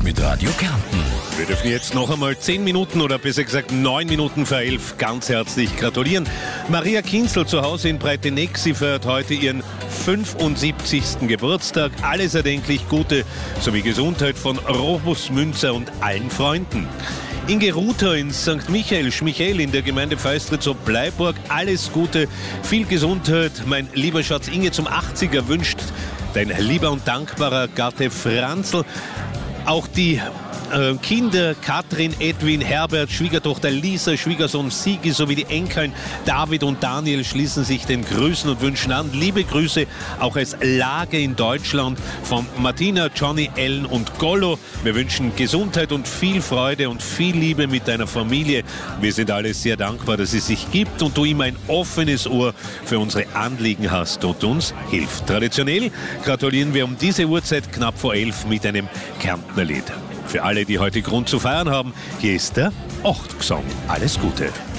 mit Radio Kärnten. Wir dürfen jetzt noch einmal 10 Minuten oder besser gesagt 9 Minuten vor 11 ganz herzlich gratulieren. Maria Kinzel zu Hause in Breiteneck, sie feiert heute ihren 75. Geburtstag. Alles erdenklich Gute sowie Gesundheit von Robus Münzer und allen Freunden. Inge Ruther in St. Michael, Schmichael in der Gemeinde Feistritz-ob-Bleiburg. Alles Gute, viel Gesundheit. Mein lieber Schatz Inge zum 80er wünscht dein lieber und dankbarer Gatte Franzl. Auch die Kinder Katrin, Edwin, Herbert, Schwiegertochter Lisa, Schwiegersohn Sigi sowie die Enkeln David und Daniel schließen sich den Grüßen und wünschen an. Liebe Grüße auch als Lage in Deutschland von Martina, Johnny, Ellen und Gollo. Wir wünschen Gesundheit und viel Freude und viel Liebe mit deiner Familie. Wir sind alle sehr dankbar, dass es sich gibt und du immer ein offenes Ohr für unsere Anliegen hast und uns hilft. Traditionell gratulieren wir um diese Uhrzeit knapp vor 11 mit einem Kärntner Lied. Für alle, die heute Grund zu feiern haben, hier ist der Achtgesang. Alles Gute.